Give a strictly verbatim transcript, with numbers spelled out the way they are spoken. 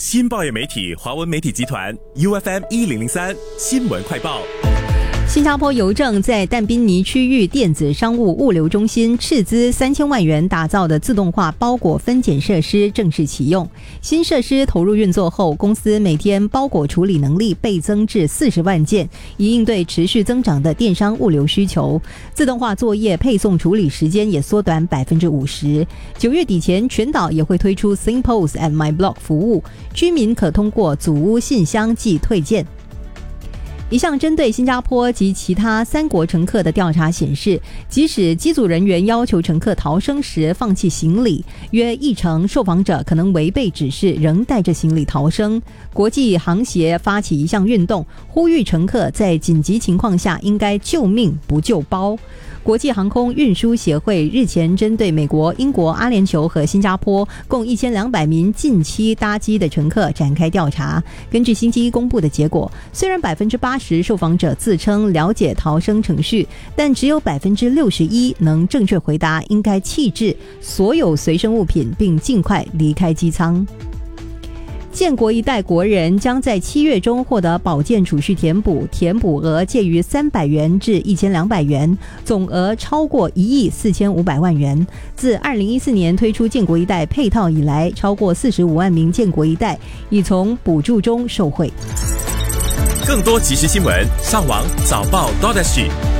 新报业媒体华文媒体集团 U F M 一零零三新闻快报。 新加坡邮政在但宾尼区域电子商务物流中心斥资三千万元打造的自动化包裹分拣设施正式启用。新设施投入运作后，公司每天包裹处理能力倍增至四十万件，以应对持续增长的电商物流需求。自动化作业配送处理时间也缩短百分之五十。九月底前，全岛也会推出 SingPost at My Block 服务，居民可通过祖屋信箱寄退件。一项针对新加坡及其他三国乘客的调查显示，即使机组人员要求乘客逃生时放弃行李，约一成受访者可能违背指示仍带着行李逃生。国际航协发起一项运动，呼吁乘客在紧急情况下应该救命不救包。国际航空运输协会日前针对美国、英国、阿联酋和新加坡共一千两百名近期搭机的乘客展开调查。根据星期一公布的结果，虽然百分之八十受访者自称了解逃生程序，但只有百分之六十一能正确回答应该弃置所有随身物品，并尽快离开机舱。建国一代国人将在七月中获得保健储蓄填补，填补额介于三百元至一千两百元，总额超过一亿四千五百万元。自二零一四年推出建国一代配套以来，超过四十五万名建国一代已从补助中受惠。 更多即时新闻，上网早报 .dot S G。